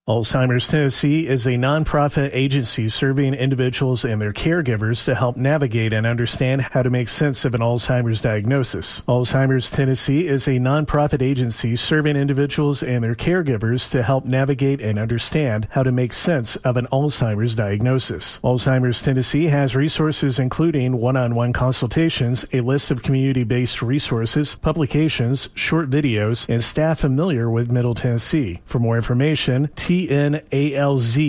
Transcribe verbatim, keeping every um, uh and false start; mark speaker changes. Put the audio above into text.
Speaker 1: Alzheimer's Tennessee is a nonprofit agency serving individuals and their caregivers to help navigate and understand how to make sense of an Alzheimer's diagnosis. Alzheimer's Tennessee is a nonprofit agency serving individuals and their caregivers to help navigate and understand how to make sense of an Alzheimer's diagnosis. Alzheimer's Tennessee has resources including one-on-one consultations, a list of community-based resources, publications, short videos, and staff familiar with Middle Tennessee. For more information, T N A L Z